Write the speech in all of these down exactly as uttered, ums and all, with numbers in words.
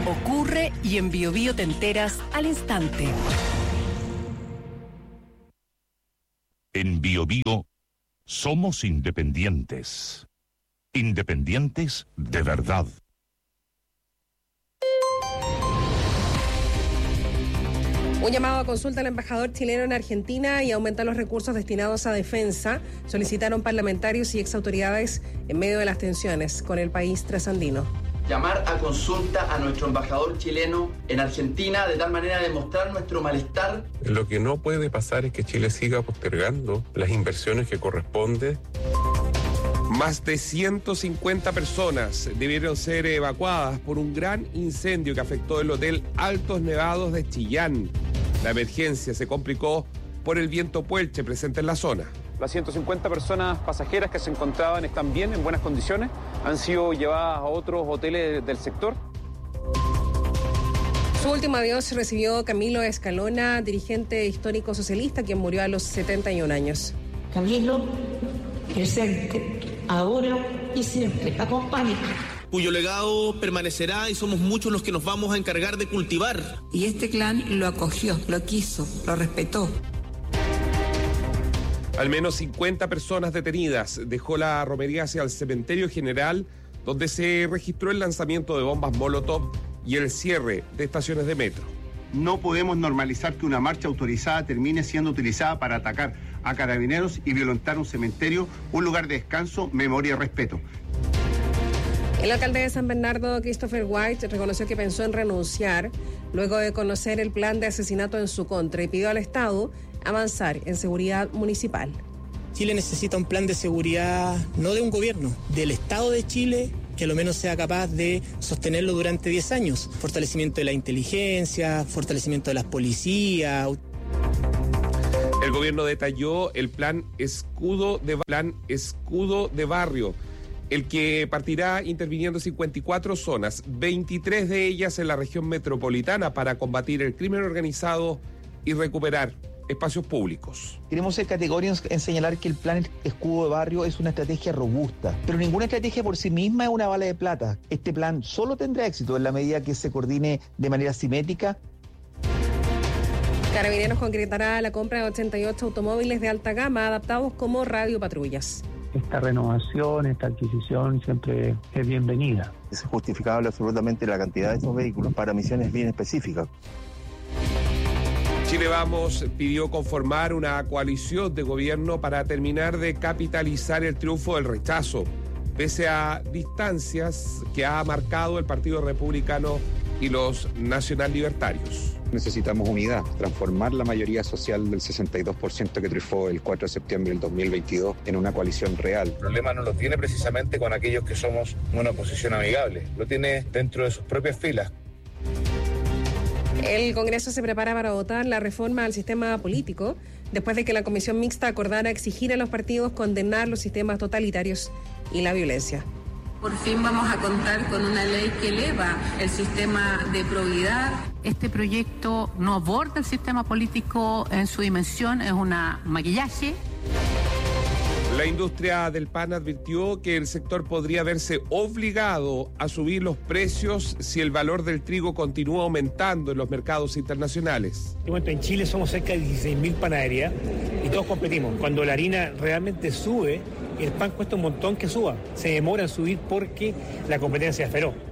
ocurre y en Biobío te enteras al instante. En Biobío somos independientes. Independientes de verdad. Un llamado a consulta al embajador chileno en Argentina y aumentar los recursos destinados a defensa, solicitaron parlamentarios y exautoridades en medio de las tensiones con el país trasandino. Llamar a consulta a nuestro embajador chileno en Argentina de tal manera de mostrar nuestro malestar. Lo que no puede pasar es que Chile siga postergando las inversiones que corresponden. Más de ciento cincuenta personas debieron ser evacuadas por un gran incendio que afectó el hotel Altos Nevados de Chillán. La emergencia se complicó por el viento puelche presente en la zona. Las ciento cincuenta personas pasajeras que se encontraban están bien, en buenas condiciones. Han sido llevadas a otros hoteles del sector. Su último adiós recibió Camilo Escalona, dirigente histórico socialista, quien murió a los setenta y un años. Camilo, presente, ahora y siempre, acompáñame. Cuyo legado permanecerá y somos muchos los que nos vamos a encargar de cultivar. Y este clan lo acogió, lo quiso, lo respetó. Al menos cincuenta personas detenidas dejó la romería hacia el cementerio general, donde se registró el lanzamiento de bombas Molotov y el cierre de estaciones de metro. No podemos normalizar que una marcha autorizada termine siendo utilizada para atacar a carabineros y violentar un cementerio, un lugar de descanso, memoria y respeto. El alcalde de San Bernardo, Christopher White, reconoció que pensó en renunciar luego de conocer el plan de asesinato en su contra y pidió al Estado avanzar en seguridad municipal. Chile necesita un plan de seguridad, no de un gobierno, del Estado de Chile, que a lo menos sea capaz de sostenerlo durante diez años. Fortalecimiento de la inteligencia, fortalecimiento de las policías. El gobierno detalló el plan escudo de, plan escudo de barrio, el que partirá interviniendo cincuenta y cuatro zonas, veintitrés de ellas en la región metropolitana, para combatir el crimen organizado y recuperar espacios públicos. Queremos ser categóricos en señalar que el plan escudo de barrio es una estrategia robusta, pero ninguna estrategia por sí misma es una bala de plata. Este plan solo tendrá éxito en la medida que se coordine de manera simétrica. Carabineros concretará la compra de ochenta y ocho automóviles de alta gama adaptados como radiopatrullas. Esta renovación, esta adquisición siempre es bienvenida. Es justificable absolutamente la cantidad de estos vehículos para misiones bien específicas. Chile Vamos pidió conformar una coalición de gobierno para terminar de capitalizar el triunfo del rechazo, pese a distancias que ha marcado el Partido Republicano y los nacional libertarios. Necesitamos unidad, transformar la mayoría social del sesenta y dos por ciento que triunfó el cuatro de septiembre del dos mil veintidós en una coalición real. El problema no lo tiene precisamente con aquellos que somos una oposición amigable, lo tiene dentro de sus propias filas. El Congreso se prepara para votar la reforma al sistema político, después de que la Comisión Mixta acordara exigir a los partidos condenar los sistemas totalitarios y la violencia. Por fin vamos a contar con una ley que eleva el sistema de probidad. Este proyecto no aborda el sistema político en su dimensión, es un maquillaje. La industria del pan advirtió que el sector podría verse obligado a subir los precios si el valor del trigo continúa aumentando en los mercados internacionales. En Chile somos cerca de dieciséis mil panaderías y todos competimos. Cuando la harina realmente sube, el pan cuesta un montón que suba. Se demora en subir porque la competencia es feroz.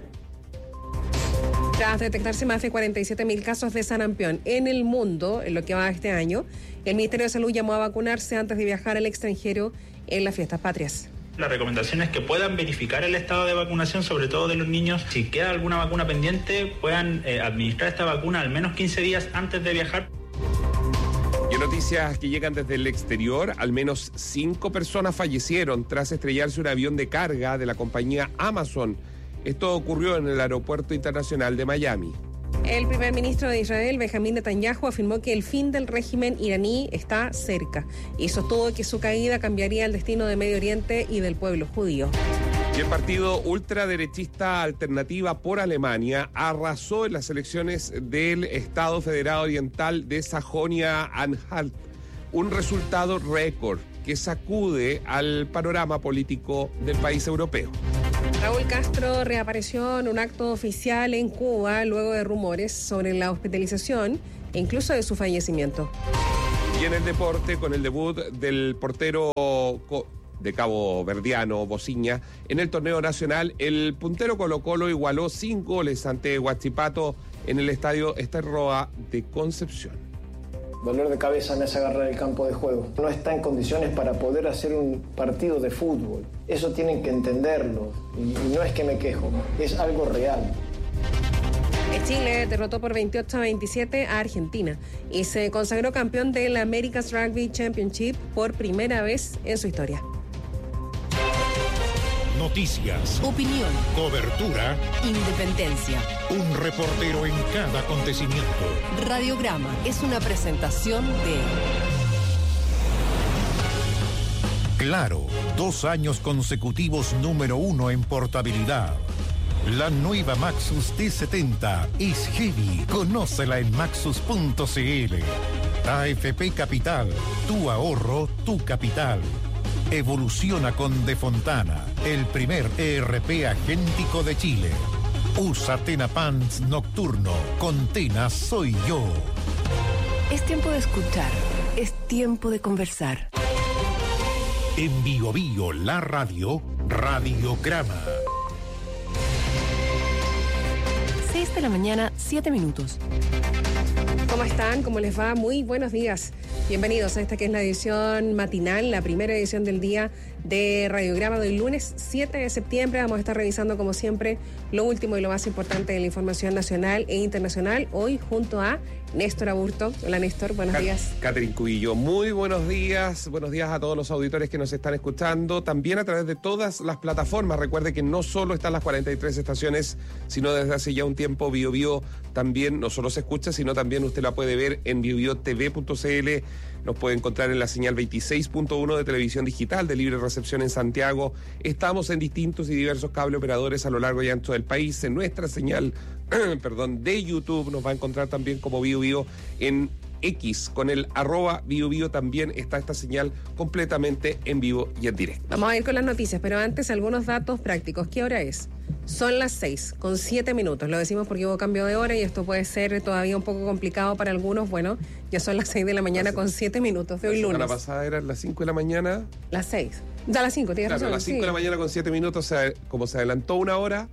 Tras detectarse más de cuarenta y siete mil casos de sarampión en el mundo en lo que va de este año, el Ministerio de Salud llamó a vacunarse antes de viajar al extranjero en las fiestas patrias. La recomendación es que puedan verificar el estado de vacunación, sobre todo de los niños. Si queda alguna vacuna pendiente, puedan eh, administrar esta vacuna al menos quince días antes de viajar. Y en noticias que llegan desde el exterior, al menos cinco personas fallecieron tras estrellarse un avión de carga de la compañía Amazon. Esto ocurrió en el Aeropuerto Internacional de Miami. El primer ministro de Israel, Benjamín Netanyahu, afirmó que el fin del régimen iraní está cerca y sostuvo que su caída cambiaría el destino de Medio Oriente y del pueblo judío. Y el partido ultraderechista Alternativa por Alemania arrasó en las elecciones del Estado Federado Oriental de Sajonia-Anhalt, un resultado récord que sacude al panorama político del país europeo. Raúl Castro reapareció en un acto oficial en Cuba luego de rumores sobre la hospitalización e incluso de su fallecimiento. Y en el deporte, con el debut del portero de Cabo Verdiano, Bociña, en el torneo nacional, el puntero Colo-Colo igualó cinco goles ante Huachipato en el estadio Ester Roa de Concepción. Dolor de cabeza me hace agarrar el campo de juego. No está en condiciones para poder hacer un partido de fútbol. Eso tienen que entenderlo. Y no es que me quejo, es algo real. Chile derrotó por veintiocho a veintisiete a Argentina y se consagró campeón del America's Rugby Championship por primera vez en su historia. Noticias, opinión, cobertura, independencia. Un reportero en cada acontecimiento. Radiograma es una presentación de Claro, dos años consecutivos número uno en portabilidad. La nueva Maxus T setenta es heavy. Conócela en maxus punto c l. A F P Capital, tu ahorro, tu capital. Evoluciona con De Fontana, el primer E R P agéntico de Chile. Usa Tena Pants Nocturno. Con Tena soy yo. Es tiempo de escuchar. Es tiempo de conversar. En Bio Bio, la radio, Radiograma. seis de la mañana, siete minutos. ¿Cómo están? ¿Cómo les va? Muy buenos días. Bienvenidos a esta que es la edición matinal, la primera edición del día de Radiograma del lunes siete de septiembre. Vamos a estar revisando, como siempre, lo último y lo más importante de la información nacional e internacional. Hoy junto a Néstor Aburto. Hola, Néstor, buenos Cat- días. Catherine Cubillo, muy buenos días. Buenos días a todos los auditores que nos están escuchando, también a través de todas las plataformas. Recuerde que no solo están las cuarenta y tres estaciones, sino desde hace ya un tiempo Bio Bio también no solo se escucha, sino también usted la puede ver en bio bio t v punto c l. Nos puede encontrar en la señal veintiséis punto uno de televisión digital de libre recepción en Santiago. Estamos en distintos y diversos cable operadores a lo largo y ancho del país. En nuestra señal perdón, de YouTube nos va a encontrar también como Bio Bio en X, con el arroba Bio Bio también está esta señal completamente en vivo y en directo. Vamos a ir con las noticias, pero antes algunos datos prácticos. ¿Qué hora es? Son las seis con siete minutos. Lo decimos porque hubo cambio de hora y esto puede ser todavía un poco complicado para algunos. Bueno, ya son las seis de la mañana con siete minutos de hoy lunes. La semana pasada eran las cinco de la mañana. Las seis. Ya las cinco, tienes claro, razón. las cinco sí. de la mañana con siete minutos, o sea, como se adelantó una hora.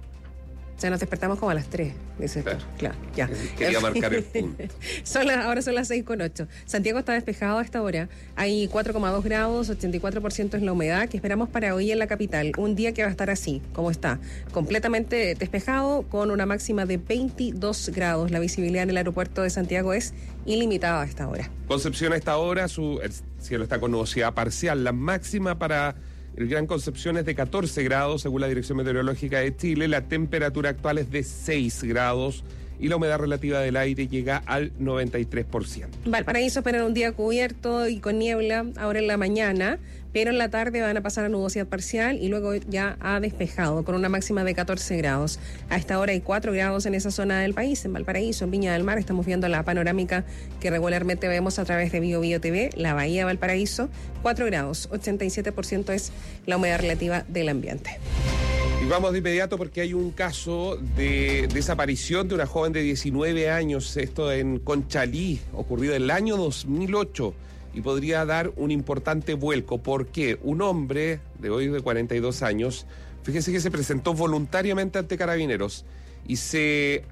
O sea, nos despertamos como a las tres, dice claro. claro, ya. Quería marcar el punto. son las, ahora son las seis con ocho. Santiago está despejado a esta hora. Hay cuatro coma dos grados, ochenta y cuatro por ciento es la humedad que esperamos para hoy en la capital. Un día que va a estar así, como está. Completamente despejado, con una máxima de veintidós grados. La visibilidad en el aeropuerto de Santiago es ilimitada a esta hora. Concepción a esta hora, su, el cielo está con nubosidad parcial. La máxima para el Gran Concepción es de catorce grados, según la Dirección Meteorológica de Chile. La temperatura actual es de seis grados y la humedad relativa del aire llega al noventa y tres por ciento. Valparaíso espera un día cubierto y con niebla ahora en la mañana, pero en la tarde van a pasar a nubosidad parcial y luego ya ha despejado, con una máxima de catorce grados. A esta hora hay cuatro grados en esa zona del país, en Valparaíso, en Viña del Mar. Estamos viendo la panorámica que regularmente vemos a través de Bio Bio T V, la Bahía de Valparaíso, cuatro grados, ochenta y siete por ciento es la humedad relativa del ambiente. Y vamos de inmediato porque hay un caso de desaparición de una joven de diecinueve años, esto en Conchalí, ocurrido en el año dos mil ocho, y podría dar un importante vuelco porque un hombre de hoy de cuarenta y dos años, fíjese que se presentó voluntariamente ante Carabineros y se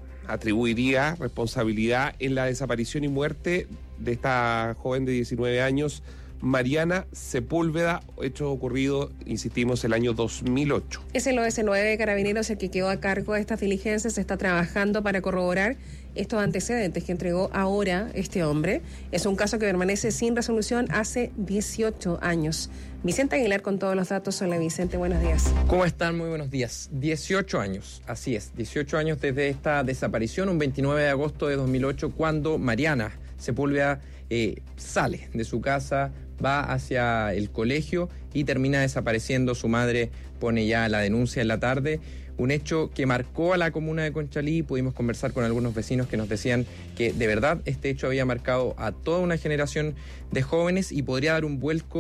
atribuiría responsabilidad en la desaparición y muerte de esta joven de diecinueve años, Mariana Sepúlveda, hecho ocurrido, insistimos, el año dos mil ocho. Es el O S nueve de Carabineros el que quedó a cargo de estas diligencias. Se está trabajando para corroborar estos antecedentes que entregó ahora este hombre. Es un caso que permanece sin resolución hace dieciocho años. Vicente Aguilar con todos los datos. Hola, Vicente, buenos días. ¿Cómo están? Muy buenos días. dieciocho años, así es, dieciocho años desde esta desaparición, un veintinueve de agosto de dos mil ocho, cuando Mariana Sepúlveda eh, sale de su casa, va hacia el colegio y termina desapareciendo. Su madre pone ya la denuncia en la tarde. Un hecho que marcó a la comuna de Conchalí. Pudimos conversar con algunos vecinos que nos decían que de verdad este hecho había marcado a toda una generación de jóvenes y podría dar un vuelco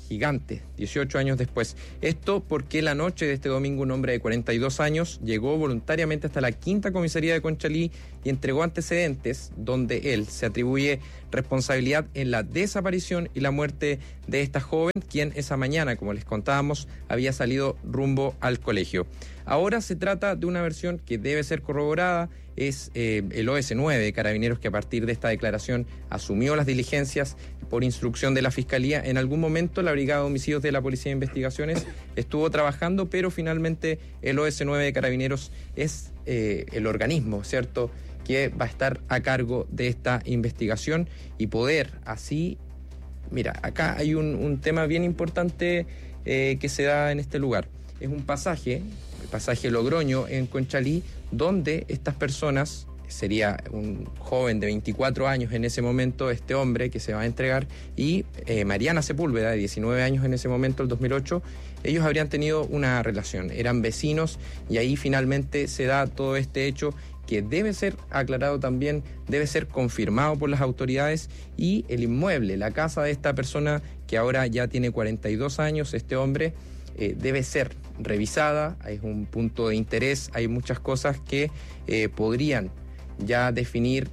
gigante, dieciocho años después. Esto porque la noche de este domingo un hombre de cuarenta y dos años llegó voluntariamente hasta la quinta comisaría de Conchalí y entregó antecedentes donde él se atribuye responsabilidad en la desaparición y la muerte de esta joven, quien esa mañana, como les contábamos, había salido rumbo al colegio. Ahora se trata de una versión que debe ser corroborada. Es eh, el O S nueve de Carabineros que a partir de esta declaración asumió las diligencias por instrucción de la Fiscalía. En algún momento la Brigada de Homicidios de la Policía de Investigaciones estuvo trabajando, pero finalmente el O S nueve de Carabineros es eh, el organismo, ¿cierto?, que va a estar a cargo de esta investigación y poder así... Mira, acá hay un, un tema bien importante eh, que se da en este lugar. Es un pasaje, el pasaje Logroño en Conchalí, donde estas personas, sería un joven de veinticuatro años en ese momento, este hombre que se va a entregar, y eh, Mariana Sepúlveda, de diecinueve años en ese momento, el dos mil ocho, ellos habrían tenido una relación, eran vecinos, y ahí finalmente se da todo este hecho que debe ser aclarado también, debe ser confirmado por las autoridades, y el inmueble, la casa de esta persona que ahora ya tiene cuarenta y dos años, este hombre, eh, debe ser revisada, es un punto de interés, hay muchas cosas que eh, podrían ya definir,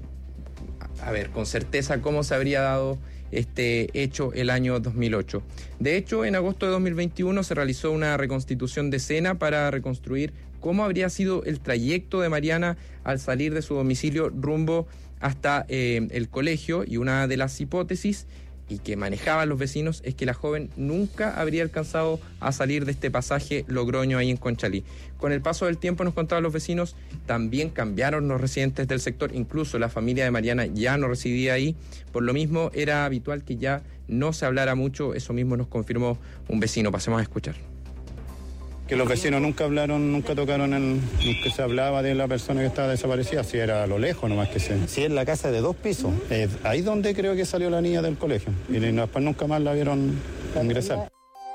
a ver, con certeza cómo se habría dado este hecho el año dos mil ocho. De hecho, en agosto de dos mil veintiuno se realizó una reconstitución de escena para reconstruir cómo habría sido el trayecto de Mariana al salir de su domicilio rumbo hasta eh, el colegio, y una de las hipótesis y que manejaban los vecinos es que la joven nunca habría alcanzado a salir de este pasaje Logroño ahí en Conchalí. Con el paso del tiempo, nos contaban los vecinos, también cambiaron los residentes del sector, incluso la familia de Mariana ya no residía ahí, por lo mismo era habitual que ya no se hablara mucho, eso mismo nos confirmó un vecino. Pasemos a escuchar. Que los vecinos nunca hablaron, nunca tocaron el, nunca se hablaba de la persona que estaba desaparecida, si era a lo lejos nomás que se... Si es la casa de dos pisos, es ahí donde creo que salió la niña del colegio, y después nunca más la vieron ingresar.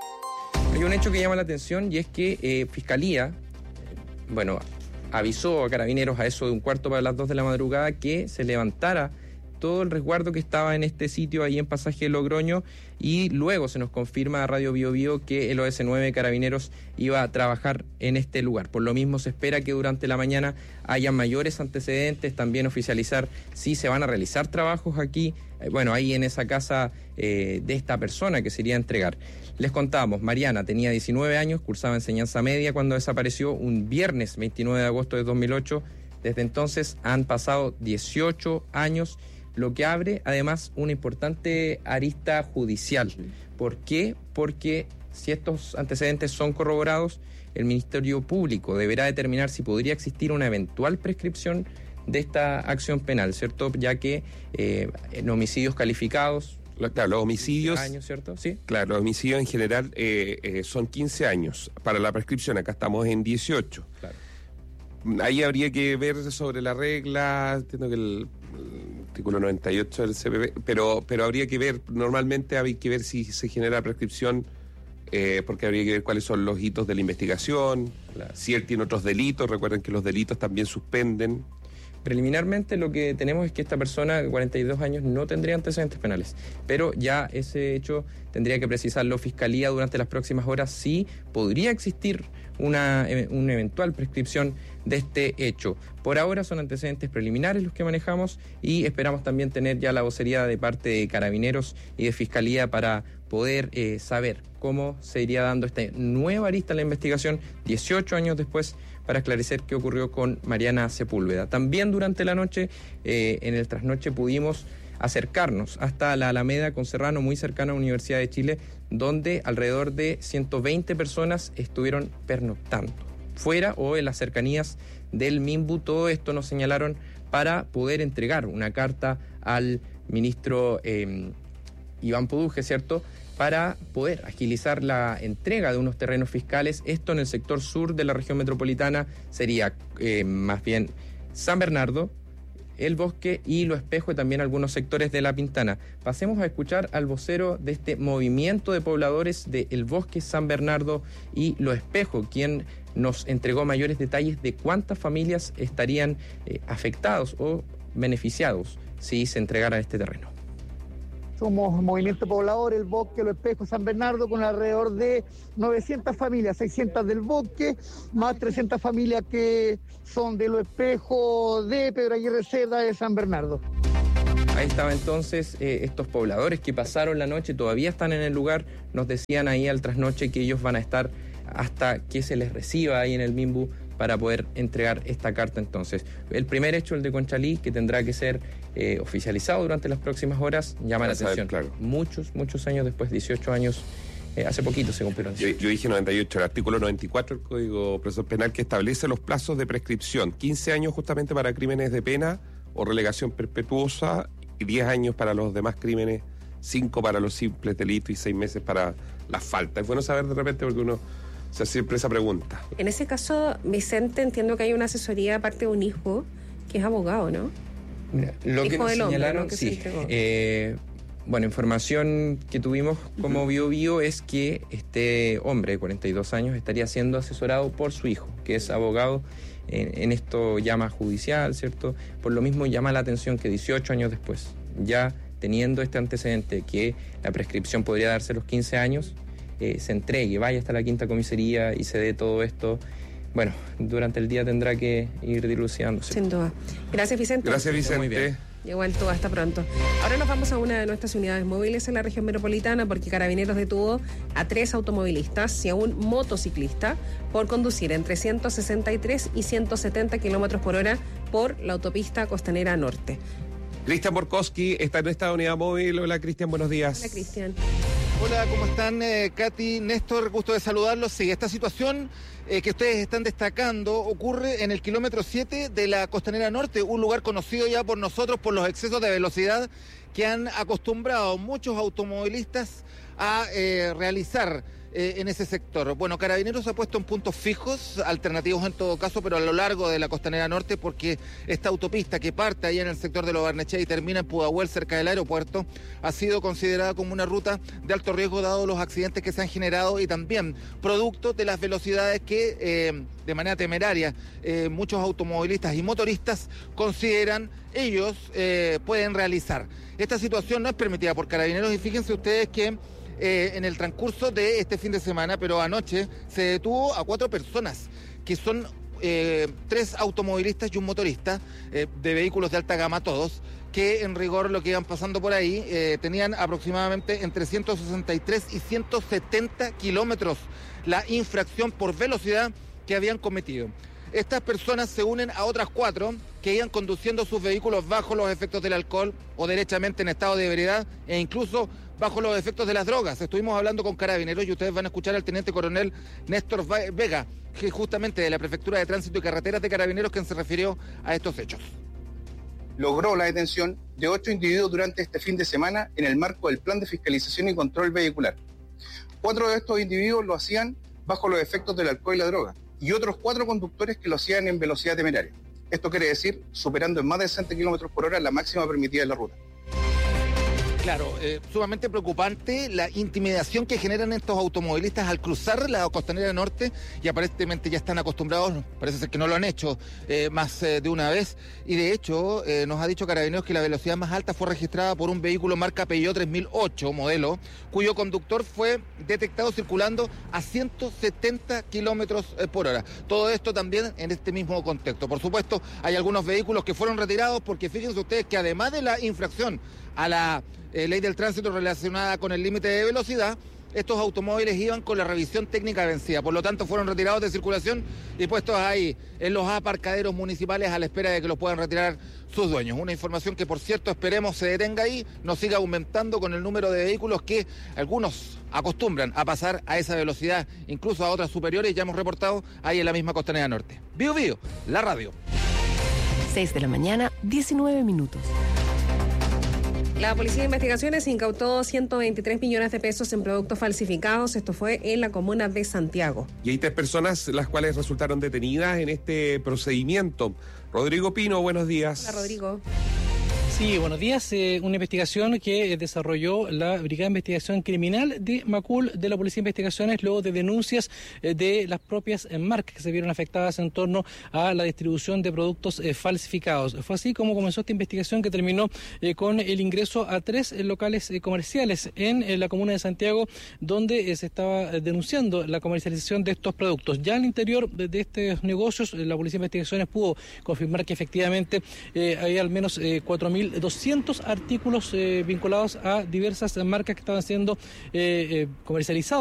Hay un hecho que llama la atención, y es que eh, Fiscalía, bueno, avisó a Carabineros a eso de un cuarto para las dos de la madrugada que se levantara todo el resguardo que estaba en este sitio ahí en pasaje Logroño, y luego se nos confirma a Radio Bio Bio que el O S nueve de Carabineros iba a trabajar en este lugar. Por lo mismo se espera que durante la mañana haya mayores antecedentes, también oficializar si se van a realizar trabajos aquí, eh, bueno, ahí en esa casa eh, de esta persona que se iría a entregar. Les contábamos, Mariana tenía diecinueve años, cursaba enseñanza media cuando desapareció un viernes veintinueve de agosto de dos mil ocho. Desde entonces han pasado dieciocho años, lo que abre además una importante arista judicial. ¿Por qué? Porque si estos antecedentes son corroborados, el Ministerio Público deberá determinar si podría existir una eventual prescripción de esta acción penal, ¿cierto? Ya que eh, en homicidios calificados... Claro, los homicidios... años, ¿cierto? Sí. Claro, los homicidios en general eh, eh, son quince años para la prescripción, acá estamos en dieciocho. Claro. Ahí habría que ver sobre la regla, entiendo que el, el artículo noventa y ocho del C P P, pero, pero habría que ver, normalmente habría que ver si se genera prescripción, eh, porque habría que ver cuáles son los hitos de la investigación, claro. Si él tiene otros delitos, recuerden que los delitos también suspenden. Preliminarmente lo que tenemos es que esta persona de cuarenta y dos años no tendría antecedentes penales, pero ya ese hecho tendría que precisarlo Fiscalía durante las próximas horas si podría existir una, una eventual prescripción de este hecho. Por ahora son antecedentes preliminares los que manejamos, y esperamos también tener ya la vocería de parte de Carabineros y de Fiscalía para poder eh, saber cómo se iría dando esta nueva arista en la investigación dieciocho años después, para esclarecer qué ocurrió con Mariana Sepúlveda. También durante la noche, eh, en el trasnoche, pudimos acercarnos hasta la Alameda con Serrano, muy cercana a la Universidad de Chile, donde alrededor de ciento veinte personas estuvieron pernoctando fuera o en las cercanías del Minbu. Todo esto nos señalaron para poder entregar una carta al ministro eh, Iván Poduje, ¿cierto?, para poder agilizar la entrega de unos terrenos fiscales. Esto en el sector sur de la región metropolitana sería eh, más bien San Bernardo, El Bosque y Lo Espejo, y también algunos sectores de La Pintana. Pasemos a escuchar al vocero de este movimiento de pobladores de El Bosque, San Bernardo y Lo Espejo, quien nos entregó mayores detalles de cuántas familias estarían eh, afectados o beneficiados si se entregara este terreno. somos Movimiento Poblador, El Bosque, Los Espejos, San Bernardo, con alrededor de novecientas familias, seiscientas del Bosque, más trescientas familias que son de Los Espejos, de Pedro Aguirre Cerda, de San Bernardo. Ahí estaba entonces eh, estos pobladores que pasaron la noche, todavía están en el lugar, nos decían ahí al trasnoche que ellos van a estar hasta que se les reciba ahí en el Minbu para poder entregar esta carta entonces. El primer hecho, el de Conchalí, que tendrá que ser eh, oficializado durante las próximas horas, llama la atención. Claro. Muchos, muchos años después, dieciocho años, eh, hace poquito se cumplieron. Yo, yo dije noventa y ocho, el artículo noventa y cuatro del Código Procesal Penal que establece los plazos de prescripción, quince años justamente para crímenes de pena o relegación perpetuosa y diez años para los demás crímenes, cinco para los simples delitos y seis meses para las faltas. Es bueno saber de repente porque uno se hace siempre esa pregunta. En ese caso, Vicente, entiendo que hay una asesoría aparte de un hijo que es abogado, ¿no? Mira, lo hijo que nos del hombre, señalaron, ¿no? que sí. se entregó. Eh, bueno, información que tuvimos como Bio Bio es que este hombre de cuarenta y dos años estaría siendo asesorado por su hijo, que es abogado en, en esto llama judicial, ¿cierto? Por lo mismo llama la atención que dieciocho años después, ya teniendo este antecedente que la prescripción podría darse a los quince años, eh, se entregue, vaya hasta la quinta comisaría y se dé todo esto. Bueno, durante el día tendrá que ir dilucidándose. Sin duda. Gracias, Vicente. Gracias, Vicente. Muy bien. Igual tú, hasta pronto. Ahora nos vamos a una de nuestras unidades móviles en la región metropolitana porque Carabineros detuvo a tres automovilistas y a un motociclista por conducir entre ciento sesenta y tres y ciento setenta kilómetros por hora por la autopista Costanera Norte. Cristian Borkowski está en esta unidad móvil. Hola, Cristian, buenos días. Hola, Cristian. Hola, ¿cómo están? Eh, Katy, Néstor, gusto de saludarlos. Sí, esta situación eh, que ustedes están destacando ocurre en el kilómetro siete de la Costanera Norte, un lugar conocido ya por nosotros por los excesos de velocidad que han acostumbrado muchos automovilistas a eh, realizar eh, en ese sector. Bueno, Carabineros ha puesto en puntos fijos, alternativos en todo caso, pero a lo largo de la Costanera Norte, porque esta autopista que parte ahí en el sector de Lo Barnechea y termina en Pudahuel, cerca del aeropuerto, ha sido considerada como una ruta de alto riesgo dado los accidentes que se han generado y también producto de las velocidades que eh, de manera temeraria eh, muchos automovilistas y motoristas consideran ellos eh, pueden realizar. Esta situación no es permitida por Carabineros y fíjense ustedes que Eh, en el transcurso de este fin de semana, pero anoche se detuvo a cuatro personas que son eh, tres automovilistas y un motorista eh, de vehículos de alta gama todos, que en rigor lo que iban pasando por ahí eh, tenían aproximadamente entre ciento sesenta y tres y ciento setenta kilómetros la infracción por velocidad que habían cometido. Estas personas se unen a otras cuatro que iban conduciendo sus vehículos bajo los efectos del alcohol o derechamente en estado de ebriedad e incluso bajo los efectos de las drogas. Estuvimos hablando con Carabineros y ustedes van a escuchar al teniente coronel Néstor Vega, que justamente de la Prefectura de Tránsito y Carreteras de Carabineros, quien se refirió a estos hechos. Logró la detención de ocho individuos durante este fin de semana en el marco del Plan de Fiscalización y Control Vehicular. Cuatro de estos individuos lo hacían bajo los efectos del alcohol y la droga, y otros cuatro conductores que lo hacían en velocidad temeraria. Esto quiere decir superando en más de sesenta kilómetros por hora la máxima permitida en la ruta. Claro, eh, sumamente preocupante la intimidación que generan estos automovilistas al cruzar la Costanera Norte y aparentemente ya están acostumbrados, parece ser que no lo han hecho eh, más eh, de una vez y de hecho eh, nos ha dicho Carabineros que la velocidad más alta fue registrada por un vehículo marca Peugeot tres mil ocho modelo, cuyo conductor fue detectado circulando a ciento setenta kilómetros por hora. Todo esto también en este mismo contexto. Por supuesto, hay algunos vehículos que fueron retirados porque fíjense ustedes que además de la infracción a la Eh, ley del tránsito relacionada con el límite de velocidad, estos automóviles iban con la revisión técnica vencida, por lo tanto fueron retirados de circulación y puestos ahí en los aparcaderos municipales a la espera de que los puedan retirar sus dueños. Una información que por cierto esperemos se detenga ahí, no siga aumentando con el número de vehículos que algunos acostumbran a pasar a esa velocidad, incluso a otras superiores, ya hemos reportado ahí en la misma Costanera Norte. Bio Bio, la radio. seis de la mañana, diecinueve minutos. La Policía de Investigaciones incautó ciento veintitrés millones de pesos en productos falsificados. Esto fue en la comuna de Santiago. Y hay tres personas las cuales resultaron detenidas en este procedimiento. Rodrigo Pino, buenos días. Hola, Rodrigo. Sí, buenos días. Eh, una investigación que eh, desarrolló la Brigada de Investigación Criminal de Macul de la Policía de Investigaciones luego de denuncias eh, de las propias eh, marcas que se vieron afectadas en torno a la distribución de productos eh, falsificados. Fue así como comenzó esta investigación que terminó eh, con el ingreso a tres eh, locales eh, comerciales en eh, la comuna de Santiago donde eh, se estaba eh, denunciando la comercialización de estos productos. Ya al interior de, de estos negocios eh, la Policía de Investigaciones pudo confirmar que efectivamente eh, hay al menos eh, cuatro mil doscientos artículos eh, vinculados a diversas marcas que estaban siendo eh, eh, comercializados